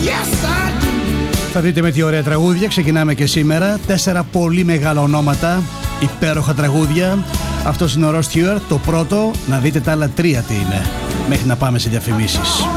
Θα δείτε με τι ωραία τραγούδια ξεκινάμε και σήμερα. 4 πολύ μεγάλα ονόματα, υπέροχα τραγούδια. Αυτός είναι ο Ross Stewart, το πρώτο. Να δείτε τα άλλα 3 τι είναι, μέχρι να πάμε σε διαφημίσεις.